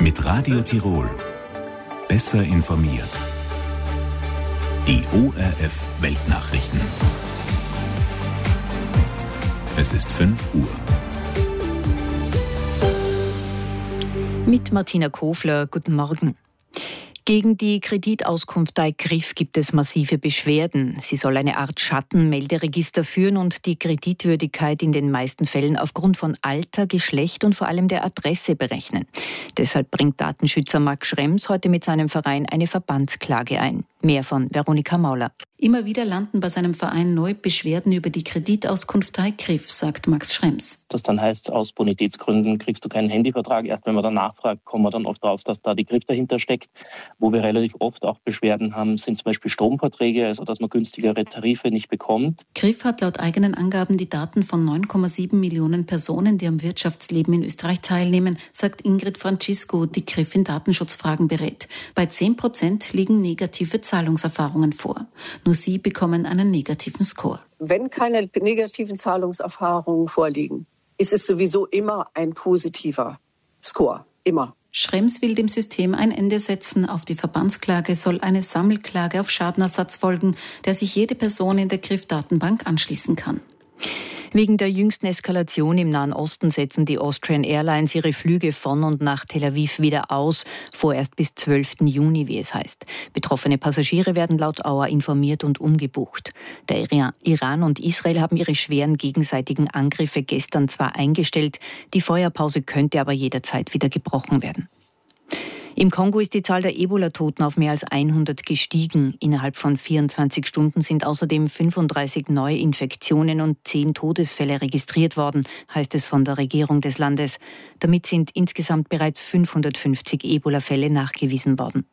Mit Radio Tirol. Besser informiert. Die ORF Weltnachrichten. Es ist 5 Uhr. Mit Martina Kofler, guten Morgen. Gegen die Kreditauskunftei CRIF gibt es massive Beschwerden. Sie soll eine Art Schattenmelderegister führen und die Kreditwürdigkeit in den meisten Fällen aufgrund von Alter, Geschlecht und vor allem der Adresse berechnen. Deshalb bringt Datenschützer Max Schrems heute mit seinem Verein eine Verbandsklage ein. Mehr von Veronika Mauler. Immer wieder landen bei seinem Verein neu Beschwerden über die Kreditauskunftei CRIF, sagt Max Schrems. Das dann heißt, aus Bonitätsgründen kriegst du keinen Handyvertrag. Erst wenn man dann nachfragt, kommen wir dann oft drauf, dass da die CRIF dahinter steckt. Wo wir relativ oft auch Beschwerden haben, sind zum Beispiel Stromverträge, also dass man günstigere Tarife nicht bekommt. CRIF hat laut eigenen Angaben die Daten von 9,7 Millionen Personen, die am Wirtschaftsleben in Österreich teilnehmen, sagt Ingrid Francisco, die CRIF in Datenschutzfragen berät. Bei 10% liegen negative Zahlungserfahrungen vor. Nur sie bekommen einen negativen Score. Wenn keine negativen Zahlungserfahrungen vorliegen, ist es sowieso immer ein positiver Score. Immer. Schrems will dem System ein Ende setzen. Auf die Verbandsklage soll eine Sammelklage auf Schadenersatz folgen, der sich jede Person in der CRIF-Datenbank anschließen kann. Wegen der jüngsten Eskalation im Nahen Osten setzen die Austrian Airlines ihre Flüge von und nach Tel Aviv wieder aus, vorerst bis 12. Juni, wie es heißt. Betroffene Passagiere werden laut Auer informiert und umgebucht. Der Iran und Israel haben ihre schweren gegenseitigen Angriffe gestern zwar eingestellt, die Feuerpause könnte aber jederzeit wieder gebrochen werden. Im Kongo ist die Zahl der Ebola-Toten auf mehr als 100 gestiegen. Innerhalb von 24 Stunden sind außerdem 35 Neuinfektionen und 10 Todesfälle registriert worden, heißt es von der Regierung des Landes. Damit sind insgesamt bereits 550 Ebola-Fälle nachgewiesen worden.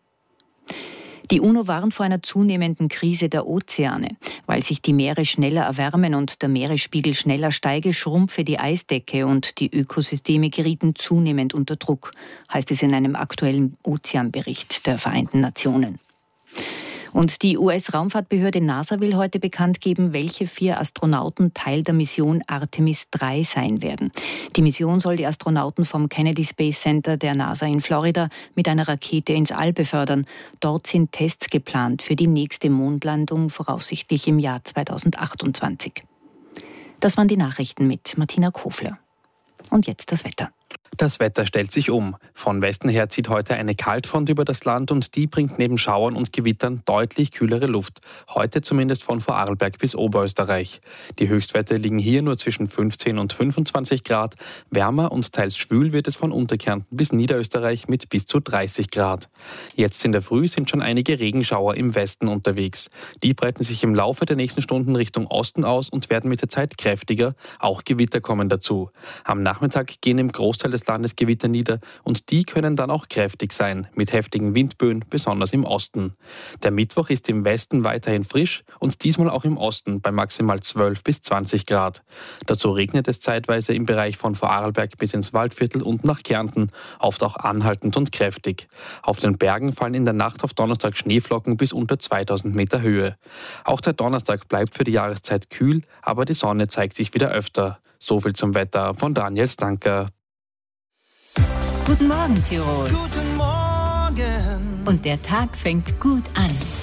Die UNO warnt vor einer zunehmenden Krise der Ozeane. Weil sich die Meere schneller erwärmen und der Meeresspiegel schneller steige, schrumpfe die Eisdecke und die Ökosysteme gerieten zunehmend unter Druck, heißt es in einem aktuellen Ozeanbericht der Vereinten Nationen. Und die US-Raumfahrtbehörde NASA will heute bekannt geben, welche 4 Astronauten Teil der Mission Artemis 3 sein werden. Die Mission soll die Astronauten vom Kennedy Space Center der NASA in Florida mit einer Rakete ins All befördern. Dort sind Tests geplant für die nächste Mondlandung, voraussichtlich im Jahr 2028. Das waren die Nachrichten mit Martina Kofler. Und jetzt das Wetter. Das Wetter stellt sich um. Von Westen her zieht heute eine Kaltfront über das Land und die bringt neben Schauern und Gewittern deutlich kühlere Luft. Heute zumindest von Vorarlberg bis Oberösterreich. Die Höchstwerte liegen hier nur zwischen 15 und 25 Grad. Wärmer und teils schwül wird es von Unterkärnten bis Niederösterreich mit bis zu 30 Grad. Jetzt in der Früh sind schon einige Regenschauer im Westen unterwegs. Die breiten sich im Laufe der nächsten Stunden Richtung Osten aus und werden mit der Zeit kräftiger. Auch Gewitter kommen dazu. Am Nachmittag gehen im Großteil des Landes Gewitter nieder und die können dann auch kräftig sein, mit heftigen Windböen, besonders im Osten. Der Mittwoch ist im Westen weiterhin frisch und diesmal auch im Osten bei maximal 12 bis 20 Grad. Dazu regnet es zeitweise im Bereich von Vorarlberg bis ins Waldviertel und nach Kärnten, oft auch anhaltend und kräftig. Auf den Bergen fallen in der Nacht auf Donnerstag Schneeflocken bis unter 2000 Meter Höhe. Auch der Donnerstag bleibt für die Jahreszeit kühl, aber die Sonne zeigt sich wieder öfter. So viel zum Wetter von Daniel Stanker. Guten Morgen, Tirol. Guten Morgen. Und der Tag fängt gut an.